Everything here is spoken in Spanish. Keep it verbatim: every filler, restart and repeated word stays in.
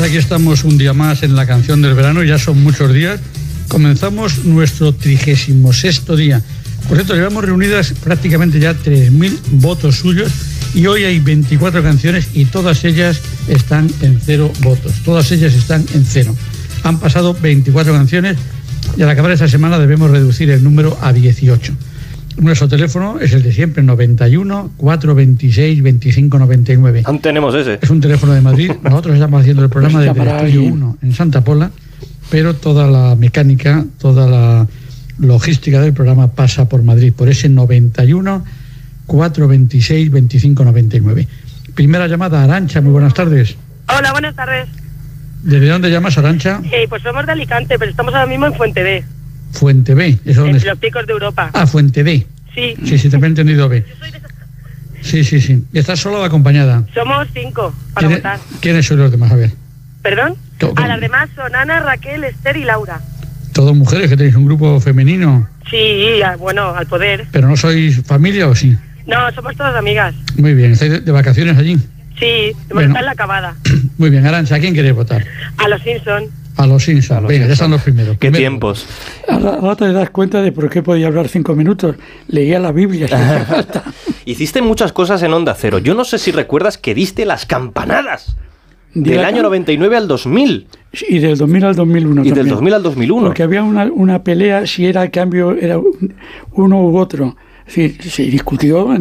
aquí estamos un día más en la canción del verano, ya son muchos días. Comenzamos nuestro trigésimo sexto día. Por cierto, llevamos reunidas prácticamente ya tres mil votos suyos y hoy hay veinticuatro canciones y todas ellas están en cero votos. Todas ellas están en cero. Han pasado veinticuatro canciones y al acabar esta semana debemos reducir el número a dieciocho. Nuestro teléfono es el de siempre, noventa y uno, cuatrocientos veintiséis, veinticinco noventa y nueve. Aún tenemos ese. Es un teléfono de Madrid. Nosotros estamos haciendo el programa desde el Estudio uno en Santa Pola, pero toda la mecánica, toda la logística del programa pasa por Madrid, por ese noventa y uno, cuatrocientos veintiséis, veinticinco noventa y nueve. Primera llamada, Arantxa, muy buenas tardes. Hola, buenas tardes. ¿Desde dónde llamas, Arantxa? Eh, pues somos de Alicante, pero estamos ahora mismo en Fuente B. Fuente B, ¿eso dónde En es? los Picos de Europa. Ah, Fuente B. Sí. Sí, sí, te he entendido B. Sí, sí, sí. ¿Y estás sola o acompañada? Somos cinco para ¿Quién, votar. ¿Quiénes son los demás? A ver. ¿Perdón? ¿Cómo? A las demás son Ana, Raquel, Esther y Laura. ¿Todos mujeres que tenéis un grupo femenino? Sí, a- bueno, al poder. ¿Pero no sois familia o sí? No, somos todas amigas. Muy bien. ¿Estáis de, de vacaciones allí? Sí, hemos Bueno. estado en la acabada. Muy bien. Arantxa, ¿a quién queréis votar? A los Simpson. A los Simpsons. A los Venga, ya Simpson. están los primeros. ¿Qué Primero. tiempos? Ahora, ahora te das cuenta de por qué podía hablar cinco minutos. Leía la Biblia. Si hacía falta. Hiciste muchas cosas en Onda Cero. Yo no sé si recuerdas que diste las campanadas. Di Del la año cam- noventa y nueve al dos mil. Y del dos mil al dos mil uno Y del también. dos mil al dos mil uno. Porque había una, una pelea si era el cambio, era un- uno u otro. Es decir, se discutió